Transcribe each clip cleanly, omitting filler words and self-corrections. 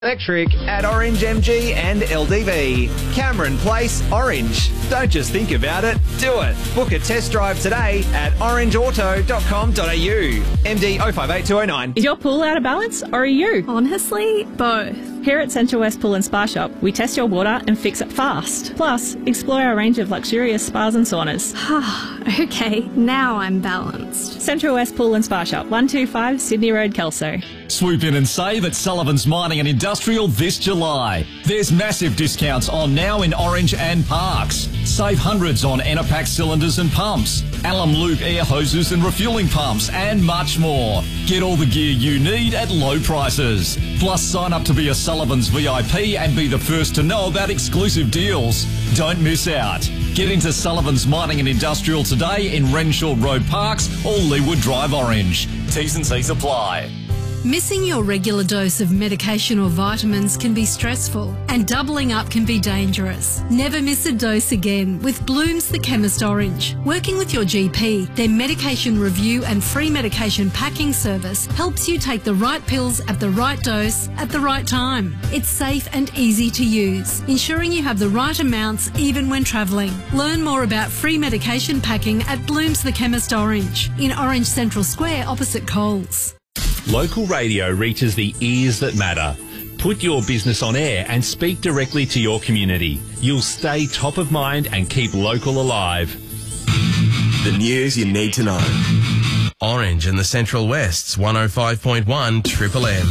Electric at Orange MG and LDV. Cameron Place, Orange. Don't just think about it, do it. Book a test drive today at orangeauto.com.au. MD 058209. Is your pool out of balance or are you? Honestly, both. Here at Central West Pool and Spa Shop, we test your water and fix it fast. Plus, explore our range of luxurious spas and saunas. Okay, now I'm balanced. Central West Pool and Spa Shop, 125 Sydney Road, Kelso. Swoop in and save at Sullivan's Mining and Industrial this July. There's massive discounts on now in Orange and Parks. Save hundreds on Enerpac cylinders and pumps, Alum Lube air hoses and refuelling pumps, and much more. Get all the gear you need at low prices. Plus, sign up to be a Sullivan's VIP and be the first to know about exclusive deals. Don't miss out. Get into Sullivan's Mining and Industrial today in Renshaw Road Parks or Leewood Drive Orange. T's and C's apply. Missing your regular dose of medication or vitamins can be stressful, and doubling up can be dangerous. Never miss a dose again with Bloom's The Chemist Orange. Working with your GP, their medication review and free medication packing service helps you take the right pills at the right dose at the right time. It's safe and easy to use, ensuring you have the right amounts even when travelling. Learn more about free medication packing at Bloom's The Chemist Orange in Orange Central Square opposite Coles. Local radio reaches the ears that matter. Put your business on air and speak directly to your community. You'll stay top of mind and keep local alive. The news you need to know. Orange and the Central West's 105.1 Triple M.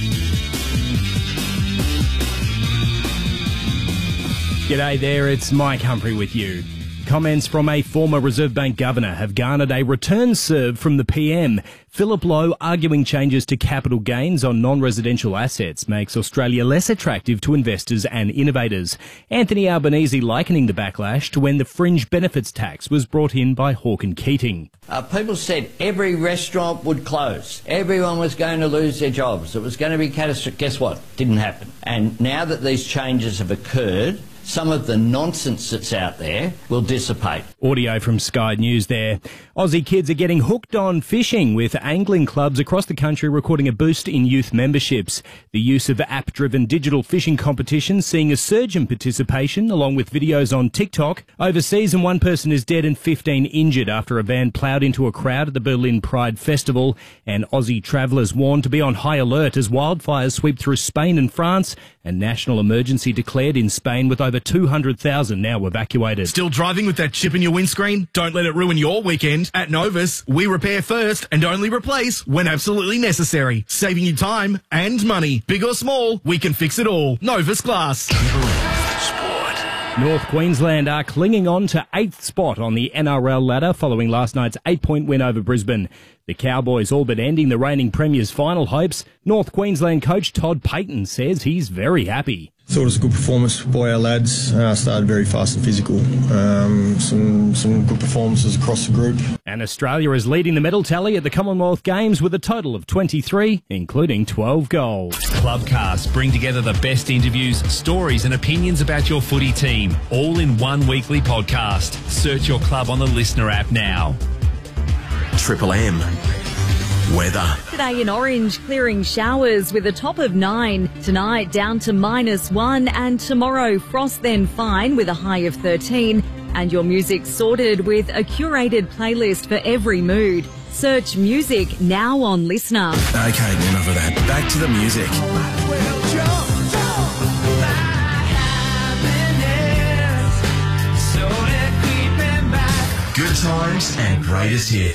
G'day there, it's Mike Humphrey with you. Comments from a former Reserve Bank governor have garnered a return serve from the PM. Philip Lowe arguing changes to capital gains on non-residential assets makes Australia less attractive to investors and innovators. Anthony Albanese likening the backlash to when the fringe benefits tax was brought in by Hawke and Keating. People said every restaurant would close. Everyone was going to lose their jobs. It was going to be catastrophic. Guess what? Didn't happen. And now that these changes have occurred, some of the nonsense that's out there will dissipate. Audio from Sky News there. Aussie kids are getting hooked on fishing, with angling clubs across the country recording a boost in youth memberships. The use of app-driven digital fishing competitions seeing a surge in participation, along with videos on TikTok. Overseas, and one person is dead and 15 injured after a van ploughed into a crowd at the Berlin Pride Festival. And Aussie travellers warned to be on high alert as wildfires sweep through Spain and France. A national emergency declared in Spain, with over 200,000 now evacuated. Still driving with that chip in your windscreen? Don't let it ruin your weekend. At Novus, we repair first and only replace when absolutely necessary, saving you time and money. Big or small, we can fix it all. Novus Glass. North Queensland are clinging on to 8th spot on the NRL ladder following last night's 8-point win over Brisbane. The Cowboys all but ending the reigning Premier's final hopes. North Queensland coach Todd Payton says he's very happy. Thought it was a good performance by our lads. Started very fast and physical. Some good performances across the group. And Australia is leading the medal tally at the Commonwealth Games with a total of 23, including 12 gold. Clubcast bring together the best interviews, stories and opinions about your footy team, all in one weekly podcast. Search your club on the Listener app now. Triple M. Weather. Today in Orange, clearing showers with a top of 9. Tonight down to -1, and tomorrow frost then fine with a high of 13. And your music sorted with a curated playlist for every mood. Search music now on Listener. Okay, enough of that. Back to the music. Good times and greatest hits.